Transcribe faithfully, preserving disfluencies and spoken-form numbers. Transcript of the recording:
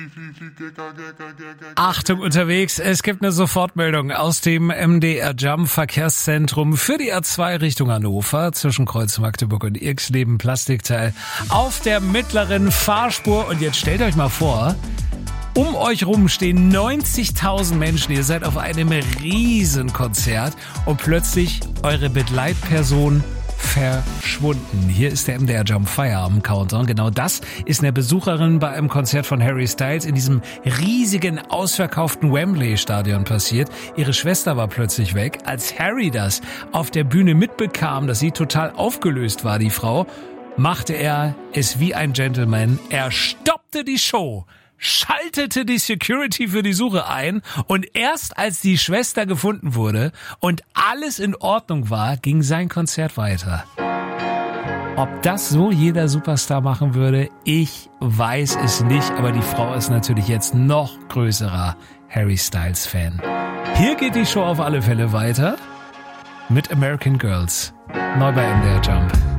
Achtung unterwegs, es gibt eine Sofortmeldung aus dem M D R Jump Verkehrszentrum für die A zwei Richtung Hannover zwischen Kreuz Magdeburg und Irxleben Plastikteil auf der mittleren Fahrspur. Und jetzt stellt euch mal vor, um euch rum stehen neunzigtausend Menschen, ihr seid auf einem Riesenkonzert und plötzlich eure Begleitperson verschwunden. Hier ist der M D R Jump Feierabend Countdown. Genau das ist eine Besucherin bei einem Konzert von Harry Styles in diesem riesigen, ausverkauften Wembley-Stadion passiert. Ihre Schwester war plötzlich weg. Als Harry das auf der Bühne mitbekam, dass sie total aufgelöst war, die Frau, machte er es wie ein Gentleman. Er stoppte die Show, schaltete die Security für die Suche ein und erst als die Schwester gefunden wurde und alles in Ordnung war, ging sein Konzert weiter. Ob das so jeder Superstar machen würde, ich weiß es nicht, aber die Frau ist natürlich jetzt noch größerer Harry Styles Fan. Hier geht die Show auf alle Fälle weiter mit American Girls. Neu bei M D R Jump.